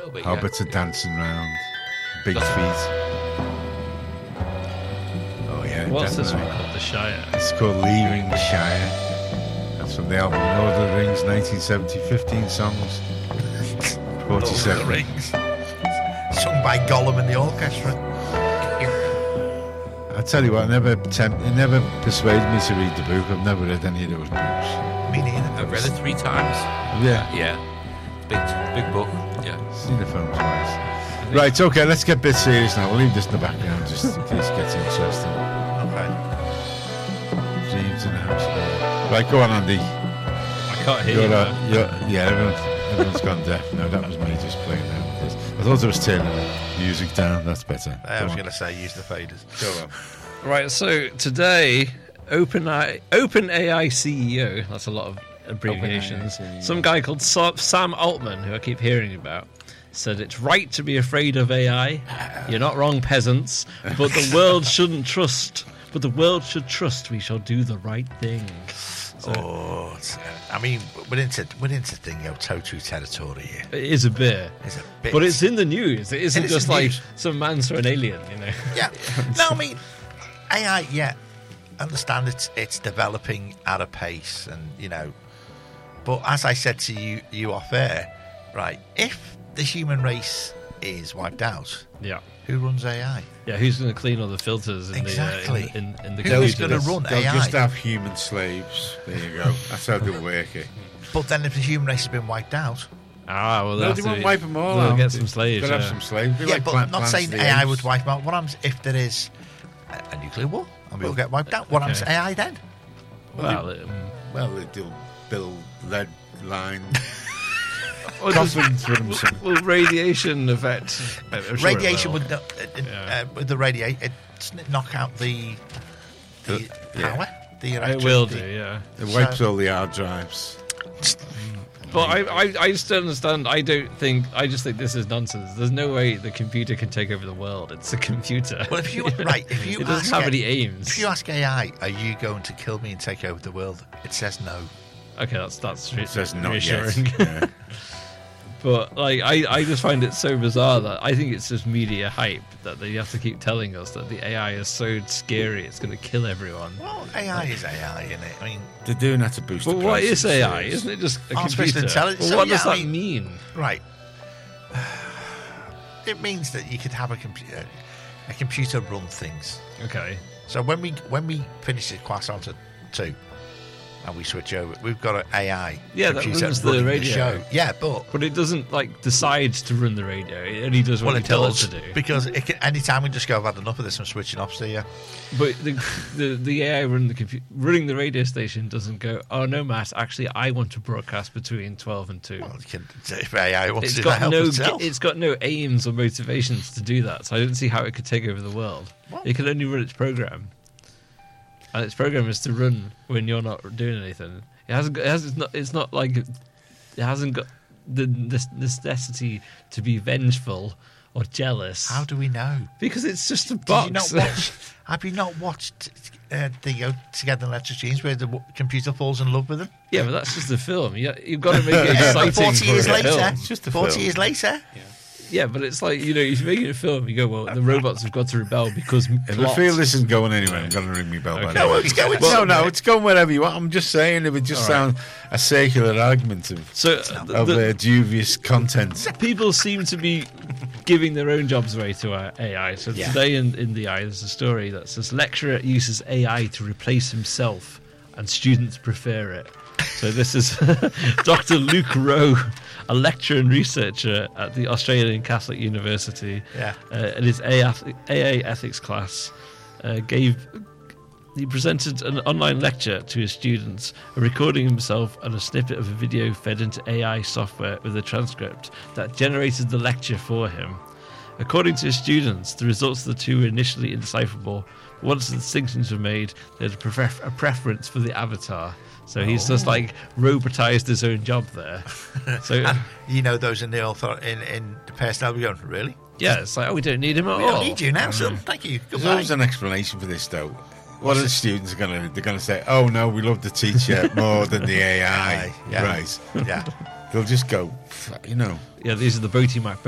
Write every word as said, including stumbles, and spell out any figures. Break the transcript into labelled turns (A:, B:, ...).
A: little bit.
B: Hobbits
A: yeah.
B: are dancing round. Big
A: That's-
B: feet. Oh yeah.
C: What's this
B: definitely.
C: one called? The Shire.
B: It's called Leaving the Shire. That's from the album Lord of the Rings, nineteen seventy, fifteen songs. forty-seven.
D: Lord of the Rings. Sung by Gollum and the orchestra.
B: I tell you what, it never, tempt, it never persuaded me to read the book. I've never read any of those books.
D: Me neither.
A: I've read it three times.
B: Yeah,
A: Yeah. Big, big book. Yeah.
B: seen the film twice. Right, okay, let's get a bit serious now. We'll leave this in the background just in case it gets interesting.
D: Okay.
B: James in the house. Right, go on, Andy.
C: I can't hear
B: You're,
C: you.
B: uh,
C: man.
B: you're, yeah, everyone's, everyone's gone deaf. No, that was me just playing now. I thought I was turning the music down. That's better.
D: I
B: Go
D: was
B: on.
D: going to say use the faders.
B: Go on.
C: Right, so today, OpenAI, OpenAI C E O, that's a lot of abbreviations,
B: OpenAI C E O.
C: some guy called Sa- Sam Altman, who I keep hearing about, said it's right to be afraid of A I. You're not wrong, peasants, but the world shouldn't trust. But the world should trust we shall do the right thing. So
D: Oh, it's, uh, I mean, we're into we're into thing, you know, Totu territory here.
C: it is a bit.
D: It's a bit,
C: But it's in the news. It isn't
D: It is
C: just
D: in
C: like
D: news.
C: some man saw an alien, you know.
D: yeah. No, I mean, A I. Yeah, understand it's it's developing at a pace, and you know. But as I said to you, you off air, right? If the human race is wiped out,
C: Yeah.
D: who runs A I?
C: Yeah, who's going to clean all the filters in
D: Exactly.
C: the uh, in, in, in the
D: Who's
C: computer?
D: gonna run
B: They'll
D: A I?
B: just have human slaves. There you go. That's how they'll work it.
D: But then, if the human race has been wiped out,
C: Ah, well,
B: No,
C: they'll
B: they
C: have
B: won't
C: to-
B: wipe them all
C: they'll
B: out.
C: get some slaves.
B: They'll have
C: yeah.
B: some slaves. Be
D: yeah,
B: like
D: but
B: plant-
D: not
B: plants
D: saying
B: the
D: A I
B: apes.
D: would wipe them out. What happens if there is a, a nuclear war and we all get wiped out? What
C: Okay.
D: happens to A I then?
C: Well, um,
B: Well, they'll build lead line
C: well, does-
B: coffins for them. some-
C: will radiation affect? I'm sure it
D: Radiation
C: will.
D: would not, uh, uh,
C: Yeah.
D: uh, with the radiate it knock out the the
B: Yeah.
D: power. The
C: It will do,
D: electricity.
C: yeah.
B: It wipes all the hard drives.
C: But I, I, I just don't understand. I don't think. I just think this is nonsense. There's no way the computer can take over the world. It's a computer.
D: Well, if you right, if you
C: it doesn't
D: ask
C: have
D: A-
C: any aims.
D: If you ask A I, are you going to kill me and take over the world? It says no.
C: Okay, that's that's re-
B: It says not
C: reassuring.
B: yet. Yeah.
C: But like, I, I just find it so bizarre that I think it's just media hype that they have to keep telling us that the A I is so scary it's going to kill everyone.
D: Well, A I is A I, isn't it? I mean,
B: They're doing that to boost
C: But
B: the
C: what
B: price
C: is
B: of
C: A I?
B: shares.
C: Isn't it just a
D: Artificial
C: computer?
D: intelligence.
C: Well,
D: So,
C: what
D: yeah,
C: does
D: I
C: that
D: mean-
C: mean?
D: right. It means that you could have a computer, a computer run things.
C: Okay.
D: So when we when we finish the class onto two, and we switch over, we've got an A I
C: Yeah, that
D: computer
C: runs the
D: running
C: radio.
D: show. Yeah, but
C: But it doesn't like decide to run the radio. It only does what
D: well,
C: you
D: it
C: tell
D: does
C: it to do.
D: because it can, anytime we just go, I've had enough of this, I'm switching off. See ya.
C: But the the, the A I running the compu- running the radio station doesn't go. Oh no, Matt. Actually, I want to broadcast between twelve and two.
D: Well, it can, if A I wants
C: It's
D: to do
C: got
D: that,
C: no.
D: help itself.
C: It's got no aims or motivations to do that. So I don't see how it could take over the world.
D: Well-
C: It can only run its program, and its program is to run when you're not doing anything. It hasn't. Got, it has. It's not. It's not like it hasn't got the this necessity to be vengeful or jealous.
D: How do we know?
C: Because it's just a
D: Did
C: box.
D: you not watch? Have you not watched uh, the uh, Together in Electric Dreams where the w- computer falls in love with him?
C: Yeah, but that's just a film. You, you've got to make it exciting.
D: Forty
C: for
D: years
C: a
D: later,
C: film.
B: It's just a
D: forty
B: film.
D: years later.
C: Yeah, but it's like, you know, if you're making a film, you go, well, the robots have got to rebel because
B: If
C: plot.
B: I feel this isn't going anywhere, I'm going to ring me bell. by
C: Okay.
B: the
D: No,
B: way.
D: it's going
B: no, no,
D: somewhere.
B: it's going wherever you want. I'm just saying, it would just
C: All right.
B: sound a circular argument of,
C: So uh,
B: of
C: the,
B: uh, dubious content.
C: people seem to be giving their own jobs away to uh, A I. So
D: Yeah.
C: today in, in the Eye, there's a story that says lecturer uses A I to replace himself and students prefer it. So this is Doctor Luke Rowe, a lecturer and researcher at the Australian Catholic University.
D: Yeah.
C: Uh, in his A A ethics class, uh, gave he presented an online lecture to his students, recording himself and a snippet of a video fed into A I software with a transcript that generated the lecture for him. According to his students, the results of the two were initially indecipherable. Once the distinctions were made, they had a, prefer- a preference for the avatar. So he's just like robotized his own job there. So
D: And you know those in the author in in the personnel be going, really?
C: yeah, it's like, oh, we don't need him at
D: We
C: all.
D: don't need you now, son. Thank you.
B: There's
D: Goodbye.
B: always an explanation for this, though. What are the students going to? They're going to say, "Oh no, we love the teacher more than the A I."
D: Yeah.
B: Right?
D: Yeah.
B: They'll just go, you know.
C: Yeah, these are the Boaty Mac